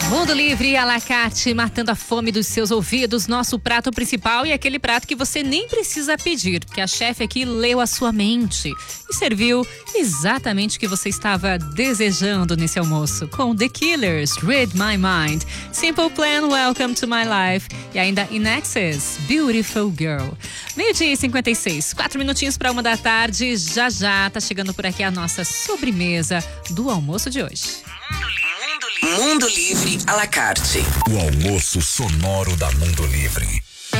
Mundo Livre à la carte, matando a fome dos seus ouvidos. Nosso prato principal e aquele prato que você nem precisa pedir, porque a chefe aqui leu a sua mente e serviu exatamente o que você estava desejando nesse almoço. Com The Killers, Read My Mind, Simple Plan, Welcome to My Life e ainda In Excess, Beautiful Girl. 12h56, 4 minutinhos para 1h. Já tá chegando por aqui a nossa sobremesa do almoço de hoje. Mundo Livre à la carte. O almoço sonoro da Mundo Livre.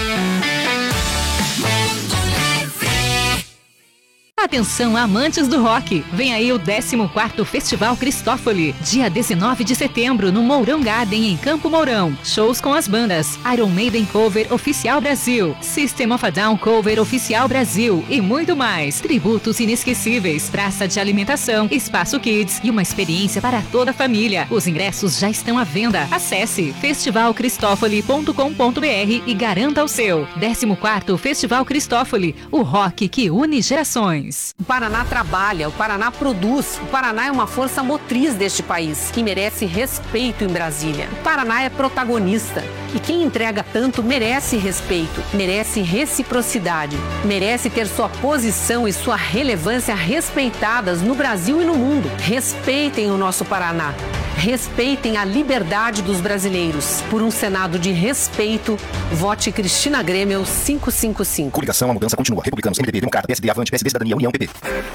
Atenção, amantes do rock! Vem aí o 14º Festival Cristófoli, dia 19 de setembro, no Mourão Garden, em Campo Mourão. Shows com as bandas Iron Maiden Cover Oficial Brasil, System of a Down Cover Oficial Brasil e muito mais. Tributos inesquecíveis, praça de alimentação, espaço kids e uma experiência para toda a família. Os ingressos já estão à venda. Acesse festivalcristofoli.com.br e garanta o seu. 14º Festival Cristófoli, o rock que une gerações. O Paraná trabalha, o Paraná produz, o Paraná é uma força motriz deste país, que merece respeito em Brasília. O Paraná é protagonista e quem entrega tanto merece respeito, merece reciprocidade, merece ter sua posição e sua relevância respeitadas no Brasil e no mundo. Respeitem o nosso Paraná. Respeitem a liberdade dos brasileiros. Por um Senado de respeito, vote Cristina Grêmio 555. Coligação, a mudança continua. Republicanos, MDB, Democrata, PSD, Avante, PSD, Cidadania, União, PP.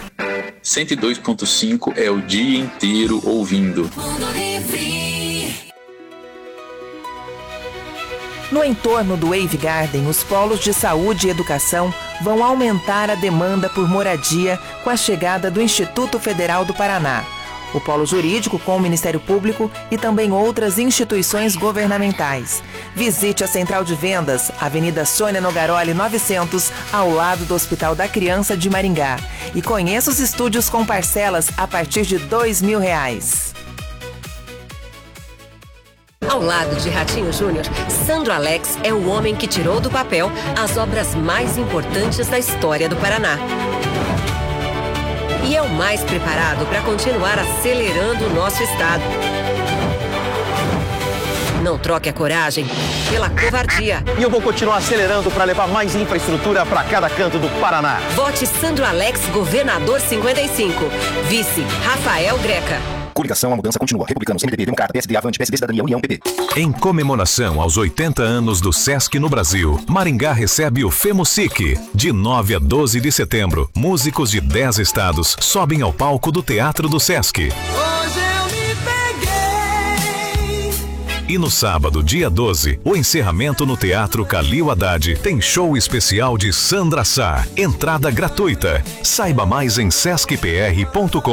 102.5 é o dia inteiro ouvindo. No entorno do Wave Garden, os polos de saúde e educação vão aumentar a demanda por moradia com a chegada do Instituto Federal do Paraná. O polo jurídico com o Ministério Público e também outras instituições governamentais. Visite a Central de Vendas, Avenida Sônia Nogaroli 900, ao lado do Hospital da Criança de Maringá. E conheça os estúdios com parcelas a partir de R$2.000. Ao lado de Ratinho Júnior, Sandro Alex é o homem que tirou do papel as obras mais importantes da história do Paraná. E é o mais preparado para continuar acelerando o nosso estado. Não troque a coragem pela covardia. E eu vou continuar acelerando para levar mais infraestrutura para cada canto do Paraná. Vote Sandro Alex, governador 55. Vice, Rafael Greca. Coligação, a mudança continua. Republicanos, MDB, Democrata, PSD, Avante, PSD, Cidadania, União, PP. Em comemoração aos 80 anos do Sesc no Brasil, Maringá recebe o FEMUSIC. De 9 a 12 de setembro, músicos de 10 estados sobem ao palco do Teatro do Sesc. Hoje eu me peguei. E no sábado, dia 12, o encerramento no Teatro Calil Haddad tem show especial de Sandra Sá. Entrada gratuita. Saiba mais em sescpr.com.br.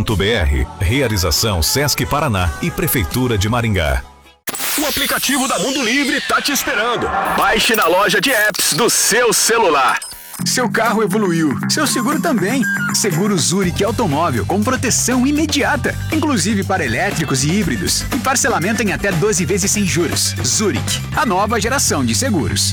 Realização Sesc Paraná e Prefeitura de Maringá. O aplicativo da Mundo Livre tá te esperando. Baixe na loja de apps do seu celular. Seu carro evoluiu, seu seguro também. Seguro Zurich Automóvel com proteção imediata, inclusive para elétricos e híbridos. E parcelamento em até 12 vezes sem juros. Zurich, a nova geração de seguros.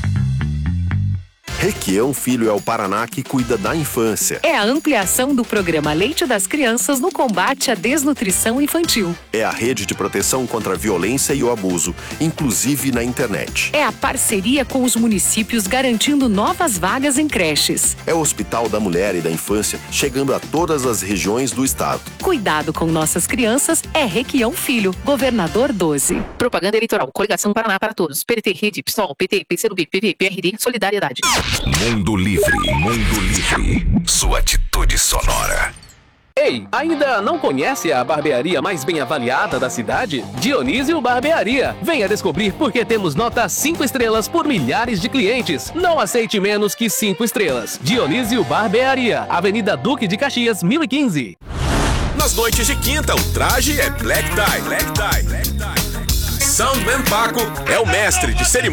Requião Filho é o Paraná que cuida da infância. É a ampliação do programa Leite das Crianças no combate à desnutrição infantil. É a rede de proteção contra a violência e o abuso, inclusive na internet. É a parceria com os municípios garantindo novas vagas em creches. É o Hospital da Mulher e da Infância chegando a todas as regiões do estado. Cuidado com nossas crianças é Requião Filho, governador 12. Propaganda eleitoral, Coligação Paraná para Todos, PDT, Rede, PSOL, PT, PCdoB, PV, PRD, Solidariedade. Mundo Livre, Mundo Livre. Sua atitude sonora. Ei, ainda não conhece a barbearia mais bem avaliada da cidade? Dionísio Barbearia. Venha descobrir por que temos nota 5 estrelas por milhares de clientes. Não aceite menos que 5 estrelas. Dionísio Barbearia, Avenida Duque de Caxias, 1015. Nas noites de quinta, o traje é Black Tie. Soundman Paco é o mestre de cerimônia.